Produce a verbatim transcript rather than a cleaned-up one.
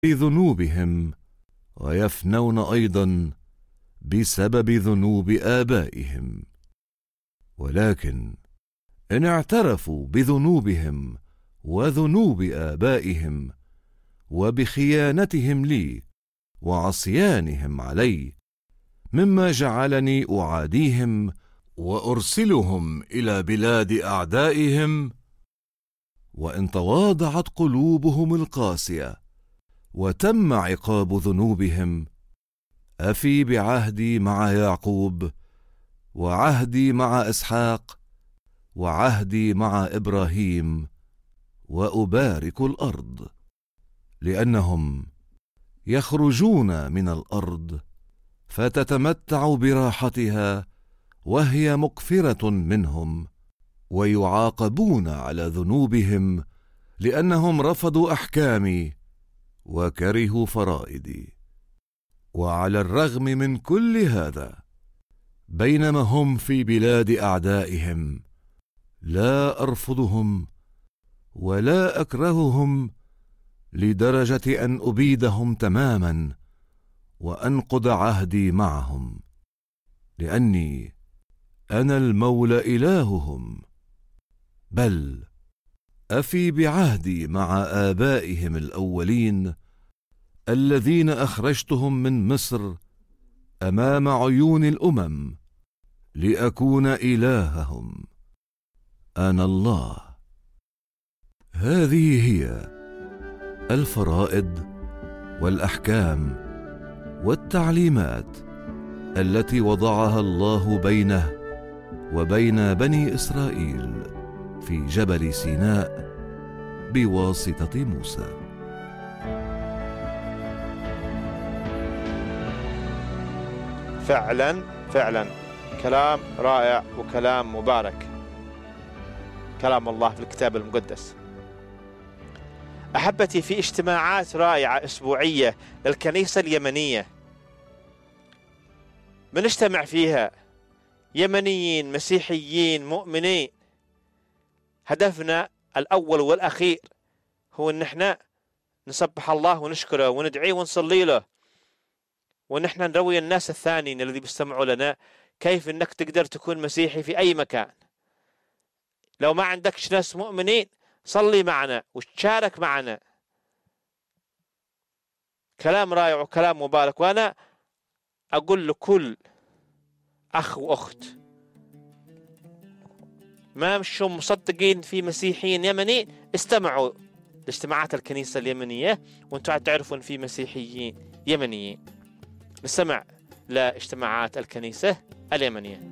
بذنوبهم، ويفنون أيضا بسبب ذنوب آبائهم. ولكن إن اعترفوا بذنوبهم وذنوب آبائهم وبخيانتهم لي وعصيانهم علي، مما جعلني أعاديهم وأرسلهم إلى بلاد أعدائهم، وإن تواضعت قلوبهم القاسية وتم عقاب ذنوبهم، أفي بعهدي مع يعقوب وعهدي مع إسحاق وعهدي مع إبراهيم، وأبارك الأرض، لأنهم يخرجون من الأرض فتتمتع براحتها وهي مقفرة منهم، ويعاقبون على ذنوبهم لأنهم رفضوا أحكامي وكرهوا فرائدي. وعلى الرغم من كل هذا، بينما هم في بلاد أعدائهم، لا أرفضهم ولا أكرههم، لدرجة أن أبيدهم تماما وأنقض عهدي معهم، لأني أنا المولى إلههم، بل أفي بعهدي مع آبائهم الأولين الذين أخرجتهم من مصر أمام عيون الأمم لأكون إلههم. أنا الله. هذه هي الفرائض والأحكام والتعليمات التي وضعها الله بينه وبين بني إسرائيل في جبل سيناء بواسطة موسى. فعلا فعلا كلام رائع وكلام مبارك، كلام الله في الكتاب المقدس. أحبتي، في اجتماعات رائعة أسبوعية للكنيسة اليمنية بنجتمع فيها يمنيين مسيحيين مؤمنين. هدفنا الأول والأخير هو أن احنا نسبح الله ونشكره وندعيه ونصلي له، ونحن نروي الناس الثانيين الذي بيستمعوا لنا كيف انك تقدر تكون مسيحي في اي مكان. لو ما عندكش ناس مؤمنين صلي معنا وتشارك معنا. كلام رائع وكلام مبارك. وانا اقول لكل اخ واخت ما مش مصدقين في مسيحيين يمنيين، استمعوا لاجتماعات الكنيسة اليمنية وانتم تعرفوا ان في مسيحيين يمنيين. نستمع لاجتماعات الكنيسة اليمنية.